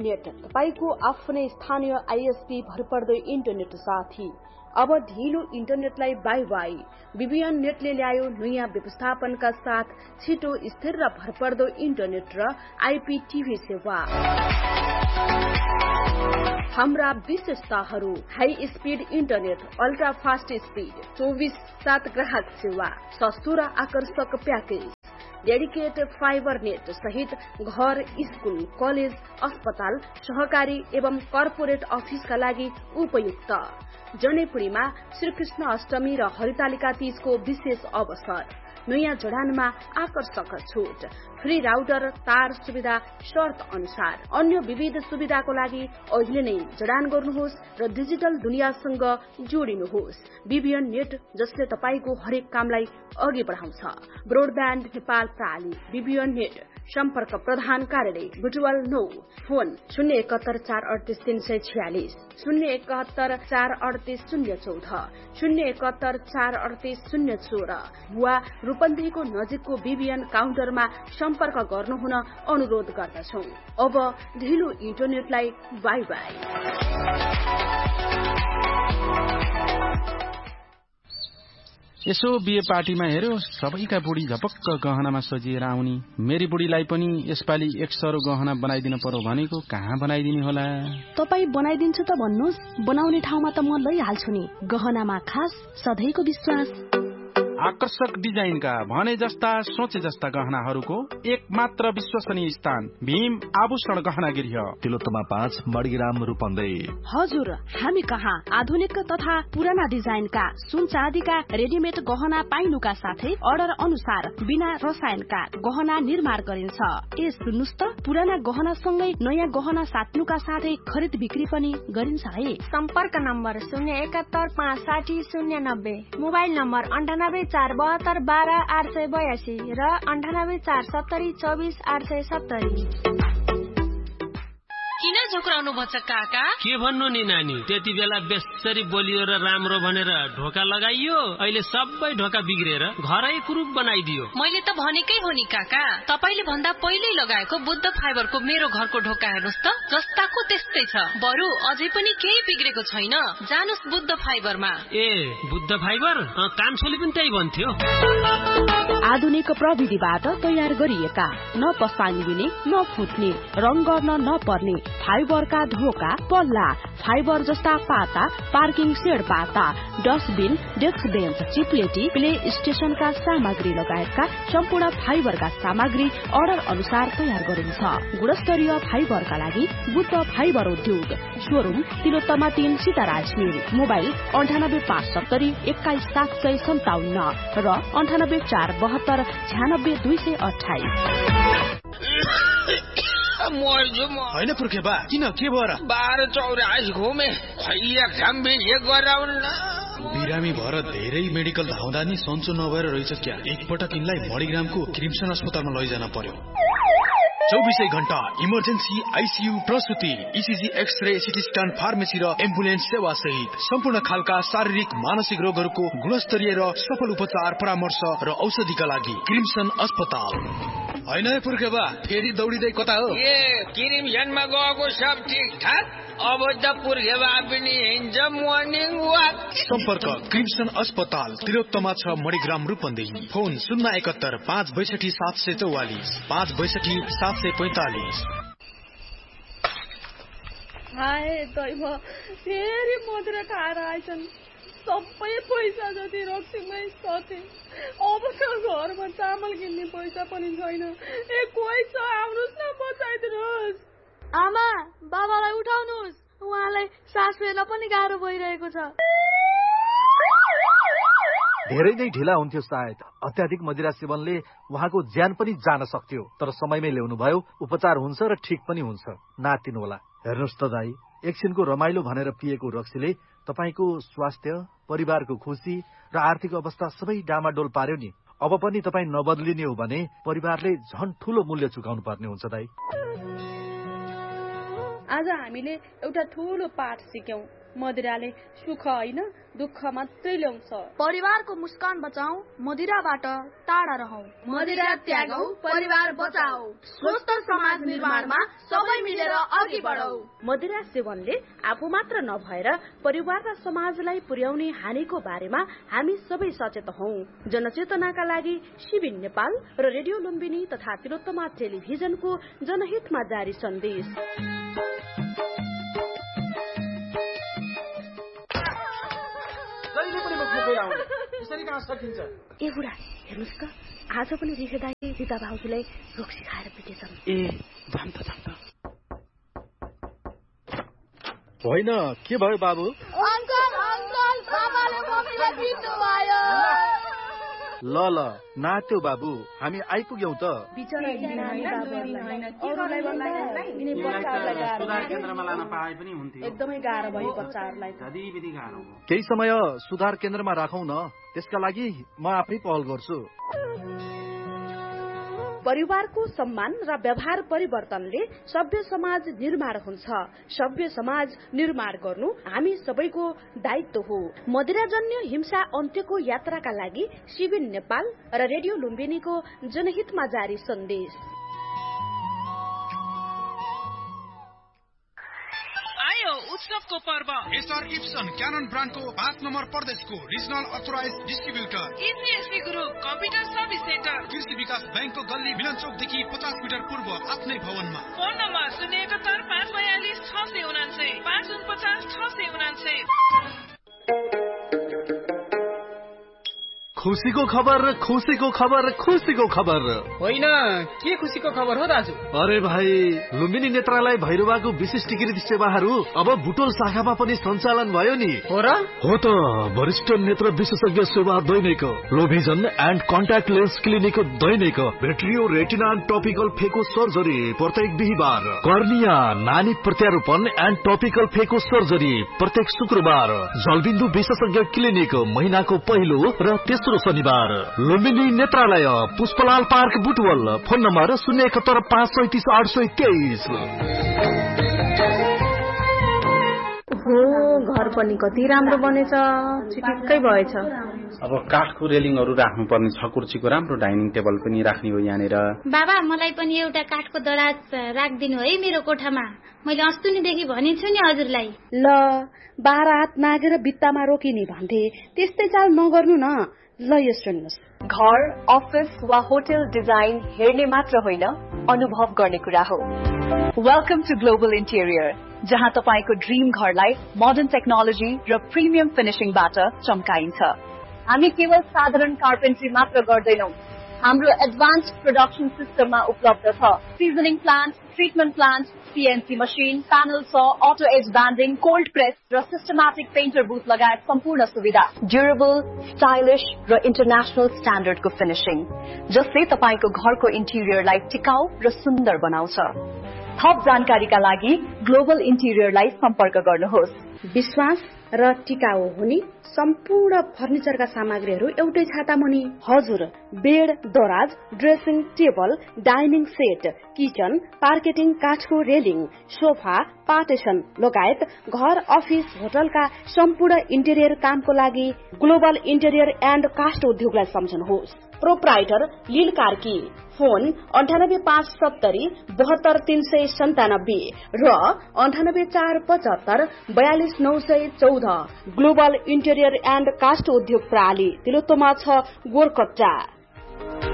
Net, तपाईको आफ्नै स्थानीय आईएसपी भरपर्दो इन्टरनेट साथी। अब ढिलो इन्टरनेटलाई बाई बाई। बीबीएन नेटले ल्यायो नयाँ व्यवस्थापनका साथ छिटो, स्थिर र भरपर्दो इन्टरनेट र आईपीटीभी सेवा। हाम्रा विशेषताहरू: high speed internet, ultra fast speed, 24/7 ग्राहक सेवा, सस्तो र आकर्षक प्याकेज, डेडिकेटेड फाइबर नेट सहित घर, स्कूल, कलेज, अस्पताल, सहकारी एवं कर्पोरेट अफिसका लागि उपयुक्त। जनेपुरीमा श्रीकृष्ण अष्टमी र हरितालिका तीजको विशेष अवसर। नयाँ जडानमा आकर्षक छुट, फ्री राउटर, तार सुविधा शर्त अनुसार। अन्य विविध सुविधाको लागि अहिले नै जडान गर्नुहोस् र डिजिटल दुनियाँसँग जोडिनुहोस्। बीबीएन नेट, जसले तपाईको हरेक कामलाई अघि बढाउँछ। ब्रोडब्यान्ड नेपाल प्राली। बीबीएन नेट, सम्पर्क प्रधान कार्यालय बुटवल 9, फोन 071 438 314, 071 438 014 वा रूपन्देहीको नजिकको बीबीएन काउन्टरमा सम्पर्क गर्नुहुन अनुरोध गर्दछौं। अब ढिलो इन्टरनेटलाई बाई बाई। यसो बिहे पार्टीमा हेर्यो, सबैका बुढी झपक्क गहनामा सजिएर आउनी। मेरी बुढीलाई पनि यसपालि एक सरो गहना बनाइदिन पर्यो भनेको, कहाँ बनाइदिने होला? तपाई बनाइदिन्छु त भन्नुस्, बनाउने ठाउँमा त म लैहाल्छु नि। गहनामा खास सधैँको विश्वास। आकर्षक डिजाइनका, भने जस्ता सोचे जस्ता गहनाहरूको एक मात्र विश्वसनीय स्थान भीम आभूषण गहना गृह, तिलोत्तमा 5 मणिग्राम रूपन्देही। हजुर, हामी कहाँ आधुनिक तथा पुराना डिजाइनका सुन चाँदीका रेडिमेड गहना पाइनुका साथै अर्डर अनुसार बिना रसायनका गहना निर्माण गरिन्छ। ए सुन्नुस् त, पुराना गहनासँगै नयाँ गहना साट्नुका साथै खरिद बिक्री पनि गरिन्छ है। सम्पर्क नम्बर 071 560 090, मोबाइल नम्बर 98 472 12 882 र 98 470 24 870। किन झुक्राउनु भन्छ काका? के भन्नु नि नानी, त्यति बेला बेसरी बोलियो र राम्रो भनेर ढोका लगाइयो, अहिले सबै ढोका बिग्रेर घरै कुरूप बनाइदियो। मैले त भनेकै हो नि काका, तपाईले भन्दा पहिल्यै लगाएको बुद्ध फाइबरको मेरो घरको ढोका हेर्नुस् त, जस्ताको त्यस्तै छ। बरु अझै पनि केही बिग्रेको छैन। जानुस् बुद्ध फाइबरमा। ए बुद्ध फाइबर? कान्छोले पनि त्यही भन्थ्यो। आधुनिक प्रविधिबाट तयार गरिएका, न पसाङ्गिने न फुट्ने, रङ गर्न नपर्ने फाइबरका ढोका, पल्ला, फाइबर जस्ता पाता, पार्किङ सेड पाता, डस्टबिन, डेस्क बेन्च, चिप्लेटी, प्ले स्टेशनका सामग्री लगायतका सम्पूर्ण फाइबरका सामग्री अर्डर अनुसार तयार गरिन्छ। गुणस्तरीय फाइबरका लागि बुद्ध फाइबर उद्योग, शोरूम तिलोत्तमा 3 सीताराज मिल, मोबाइल 98 570 21 757 र 98 472 96 228। होइन पुर्खे बा, किन, के भएर? 12 चौरास घुमे, खैया खाम्बे एक गराउन। बिरामी भएर धेरै मेडिकल धाउँदा नि सन्चो नभएर रहेछ क्या। एकपटक यिनलाई मणिग्रामको क्रिम्सन अस्पतालमा लैजान पर्यो। 24 घण्टा emergency, ICU, प्रसुति, ECG, x-ray, CT scan, pharmacy र एम्बुलेन्स सेवा सहित सम्पूर्ण खालका शारीरिक मानसिक रोगहरूको गुणस्तरीय र सफल उपचार, परामर्श र औषधिका लागि क्रिम्सन अस्पताल। होइन पुर्खे बा, फेरि दौडिँदै कता हो? ए क्रिम्सनमा गएको सब ठिक ठाक, अब त पुर्खे बा पनि हिँड्छ मर्निङ वाक। सम्पर्क क्रिम्सन अस्पताल, तिलोत्तमा 6 मणिग्राम रूपन्देही। फोन 071 562 744 562 745। हाय दैव, फेरि मधुरा खाएर आइछन्। सबै पैसा जति रक्सीमै सथे। अब त घरमा चामल किन्ने पैसा पनि छैन। ए कोही छ, आउनुस् न, बचाइदिनुहोस्। आमा, बाबालाई उठाउनुहोस्, उहाँलाई सास फेर्न पनि गाह्रो भइरहेको छ। धेरै नै ढिला हुन्थ्यो सायद। अत्याधिक मदिरा सेवनले उहाँको ज्यान पनि जान सक्थ्यो, तर समयमै ल्याउनु भयो, उपचार हुन्छ र ठिक पनि हुन्छ। नातिनु होला। हेर्नुहोस् त दाई, एकछिनको रमाइलो भनेर पिएको रक्सीले तपाईको स्वास्थ्य, परिवारको खुसी र आर्थिक अवस्था सबै डामाडोल पार्यो नि। अब पनि तपाईँ नबदलिने हो भने परिवारले झन् ठूलो मूल्य चुकाउनु पर्ने हुन्छ दाई। आज हामीले एउटा ठूलो पाठ सिक्यौं। मदिराले सुख होइन दुःख मात्रै ल्याउँछ। परिवारको मुस्कान बचाऊ, मदिराबाट टाढा रहौ। मदिरा त्यागौ, परिवार बचाऊ। स्वस्थ समाज निर्माणमा सबै मिलेर अघि बढौ। मदिरा सेवनले आफू मात्र नभएर परिवार र समाजलाई पुर्याउने हानिको बारेमा हामी सबै सचेत हौं। जनचेतनाका लागि शिविर नेपाल र रेडियो लुम्बिनी तथा तिलोत्तमा टेलिभिजनको जनहितमा जारी सन्देश। ए बुढा हेर्नुहोस् त, आज पनि रिखे दाई रिता भाउजूलाई रोक्सी खाएर पिटेछन्। ए जाम त होइन, के भयो बाबु? ल नाच्यो बाबु, हामी आइपुग्यौं त। केन्द्रमा लान पाए पनि हुन्थ्यो। एकदमै गाह्रो भयो बच्चाहरूलाई। केही समय सुधार केन्द्रमा राखौं न, त्यसका लागि म आफै पहल गर्छु। परिवारको सम्मान र व्यवहार परिवर्तनले सभ्य समाज निर्माण हुन्छ। सभ्य समाज निर्माण गर्नु हामी सबैको दायित्व हो। मदिराजन्य हिंसा अन्त्यको यात्राका लागि शिविर नेपाल र रेडियो लुम्बिनीको जनहितमा जारी सन्देश। उत्सवको पर्व एसआर इप्सन क्यानन ब्रान्डको 5 नम्बर प्रदेशको regional authorise distributor इजिएससी group computer service centre कृषि विकास बैंकको गल्ली मिलन चौकदेखि 50 मिटर पूर्व आफ्नै भवनमा। Phone number 071 542 649 549 649। खुसीको खबर, खुसीको खबर, खुसीको खबर। होइन, के खुसीको खबर हो दाजु? अरे भाइ, लुम्बिनी नेत्रालय भैरवाको विशिष्टीकृत सेवाहरू अब बुटोल शाखामा पनि सञ्चालन भयो नि। हो र? हो त, वरिष्ठ नेत्र विशेषज्ञ सेवा दैनिक, लोभिजन and contact lens clinic Dainik, भेट्रियो retina and topical फेको सर्जरी प्रत्येक बिहिबार, कर्निया नानी प्रत्यारोपण एन्ड टपिकल फेको सर्जरी प्रत्येक शुक्रबार, जलबिन्दु विशेषज्ञ क्लिनिक महिनाको पहिलो र तेस्रो शनिबार, लुम्बिनी नेत्रालय Pushpalal park Butwal. Phone number 071 537 823। घर पनि कति राम्रो बनेछ, चिटिक्कै भएछ। अब काठको रेलिङहरू राख्नुपर्ने छ, कुर्सीको राम्रो डाइनिङ टेबल पनि राख्ने हो यहाँनिर। बाबा, मलाई पनि एउटा काठको दराज राखिदिनु है मेरो कोठामा। मैले अस्तिदेखि भनेछु नि हजुरलाई। ल, 12 हात नागेर भित्तामा रोकिने भन्थे, त्यस्तै चाल नगर्नु न। ल यो सुन्नुहोस्, घर, अफिस वा होटल डिजाइन हेर्ने मात्र होइन, अनुभव गर्ने कुरा हो। वेलकम टु ग्लोबल इन्टेरियर, जहाँ तपाईको ड्रीम घरलाई मोडर्न टेक्नोलोजी र प्रिमियम फिनिशिङबाट चम्काइन्छ। हामी केवल साधारण कार्पेन्ट्री मात्र गर्दैनौं, हाम्रो एडभान्स्ड प्रोडक्सन सिस्टममा उपलब्ध छ। Seasoning plant, treatment plant, CNC machine, panel saw, auto as banding, cold press र सिस्टमेटिक पेन्टर बुथ लगायत सम्पूर्ण सुविधा। ड्युरेबल, स्टाइलिश र इन्टरनेशनल स्ट्यान्डर्डको फिनिशिङ, जसले तपाईको घरको इन्टिरियरलाई टिकाउ र सुन्दर बनाउँछ। थप जानकारीका लागि ग्लोबल इन्टिरियरलाई सम्पर्क गर्नुहोस्। विश्वास र टिकाउ हुने सम्पूर्ण फर्निचरका सामग्रीहरू एउटै छाता मुनि। हजुर, बेड, दराज, dressing table, dining set, kitchen, पार्केटिङ, काठको रेलिङ, सोफा, पार्टिसन लगायत घर, अफिस, होटलका सम्पूर्ण इन्टेरियर कामको लागि ग्लोबल इन्टेरियर एन्ड कास्ट उद्योगलाई सम्झनुहोस्। प्रोप्राइटर लील कार्की। फोन 9857 72397 र 98475 42914। ग्लोबल इन्टेरियर एन्ड कास्ट उद्योग प्रणाली, तिलोत्तमा 6 गोरकट्टा।